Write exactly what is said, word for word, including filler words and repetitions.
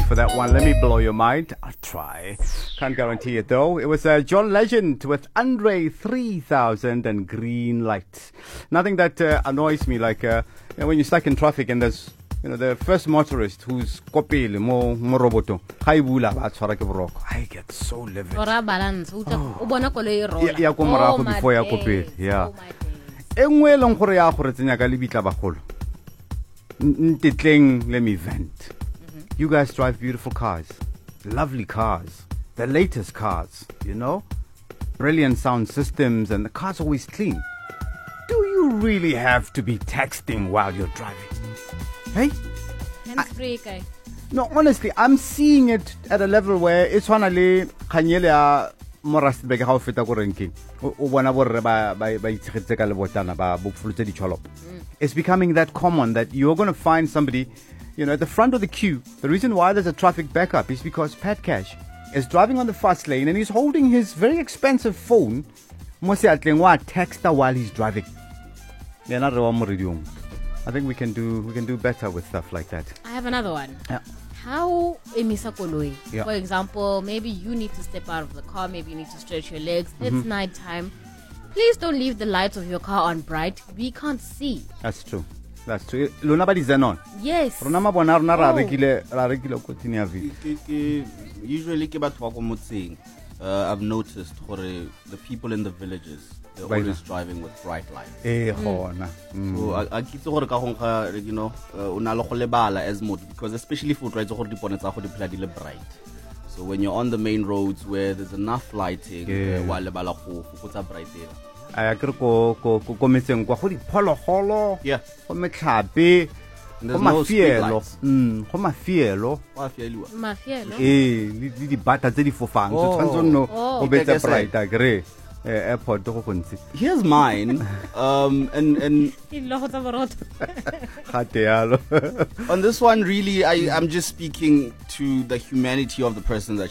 for that one. Let me blow your mind. I'll try. Can't guarantee it though. It was uh, John Legend with Andre three thousand and Green Light. Nothing that uh, annoys me like uh, you know, when you're stuck in traffic and there's you know the first motorist who's kopile mo mo roboto. I get so livid. Ora balance. O bona koloi e rola. Ya ya ko morago before ya kopile. Yeah. Engwe long gore ya gore tsenya ka lebitla bagolo. Ntitleng, let me vent. You guys drive beautiful cars, lovely cars, the latest cars, you know, brilliant sound systems, and the car's always clean. Do you really have to be texting while you're driving? Hey? Hands-free guy. No, honestly, I'm seeing it at a level where it's one ali kanyele morastbeke ha o feta go ranking. O bona borre ba ba itshegetse ka le botana ba bofulutse di cholop. It's becoming that common that you're going to find somebody, you know, at the front of the queue. The reason why there's a traffic backup is because Pat Cash is driving on the fast lane and he's holding his very expensive phone. Mose atlengwa texter while he's driving. I think we can do we can do better with stuff like that. I have another one. Yeah. How emisa koloi? Yeah. For example, maybe you need to step out of the car, maybe you need to stretch your legs. It's Mm-hmm. nighttime. Please don't leave the lights of your car on bright. We can't see. That's true. That's true. Lona ba di zenon. Yes. Rona ma bona rona ra Oh. rekile ra rekile ko tsini ya vi. Ke- ke- usually ke batho ba ko motseng. Uh, I've noticed gore the people in the villages, they're Right. always driving with bright lights. Eh gona. So I kitse gore ka gongga, you know, uh, o na le go lebala as motho, because especially for drives gore dipone tsa go di phela di le bright. So when you're on the main roads where there's enough lighting, Yeah. uh, wa lebala go fokotsa bright ela. Aya kere ko ko ko kometseng kwa go diphologolo. Yeah. Go metlhape. And Go there's no street mafielo. lights. Mm, go mafielo. Wa fieliwa. Mafia, no? Eh, le le di bata tse di fofang. So Oh. tshwantse no Oh. go betsa Ke- ke- bright agree. Eh airport go go ntse. Here's mine. um, and and Gate yalo. on this one, really, I I'm just speaking to the humanity of the person that